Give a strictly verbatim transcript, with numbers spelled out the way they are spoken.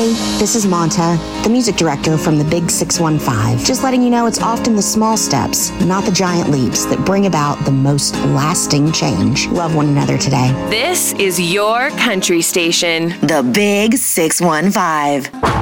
Hey, this is Monta, the music director from the Big six one five. Just letting you know it's often the small steps, not the giant leaps, that bring about the most lasting change. Love one another today. This is your country station. The Big six one five.